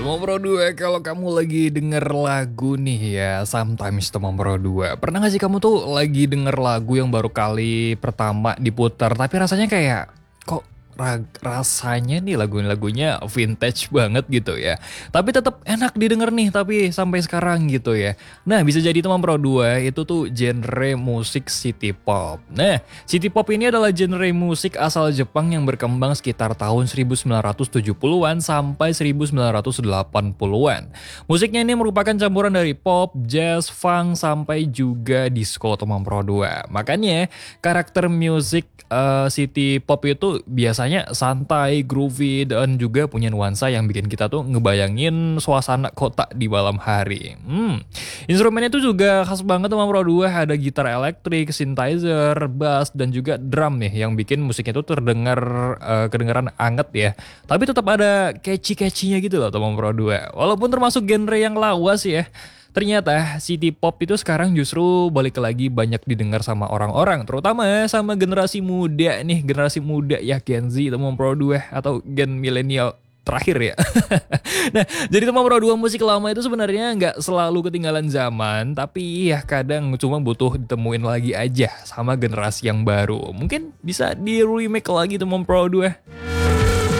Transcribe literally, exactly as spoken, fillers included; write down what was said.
Teman Pro dua, kalau kamu lagi denger lagu nih ya, sometimes Teman Pro dua. Pernah gak sih kamu tuh lagi denger lagu yang baru kali pertama diputar, tapi rasanya kayak, kok ra- rasanya nih lagu-lagunya vintage banget gitu ya. Tapi tetap enak didengar nih, tapi sampai sekarang gitu ya. Nah, bisa jadi Teman Pro dua itu tuh genre musik city pop. Nah, city pop ini adalah genre musik asal Jepang yang berkembang sekitar tahun seribu sembilan ratus tujuh puluhan sampai seribu sembilan ratus delapan puluhan. Musiknya ini merupakan campuran dari pop, jazz, funk, sampai juga disco Teman Pro dua. Makanya karakter musik eh, city pop itu biasanya santai, groovy, dan juga punya nuansa yang bikin kita tuh ngebayangin suasana kota di malam hari. Hmm. Instrumennya itu juga khas banget Teman Pro dua, ada gitar elektrik, synthesizer, bass, dan juga drum nih yang bikin musiknya itu terdengar eh, kedengaran anget ya. Tapi tetap ada catchy-catchy-nya gitu loh Teman Pro dua. Walaupun termasuk genre yang lawas ya. Ternyata city pop itu sekarang justru balik lagi banyak didengar sama orang-orang, terutama sama generasi muda nih, generasi muda ya Gen Z Teman Pro dua atau gen milenial terakhir ya. Nah, jadi Teman Pro dua musik lama itu sebenarnya nggak selalu ketinggalan zaman, tapi ya kadang cuma butuh ditemuin lagi aja sama generasi yang baru. Mungkin bisa di remake lagi Teman Pro dua.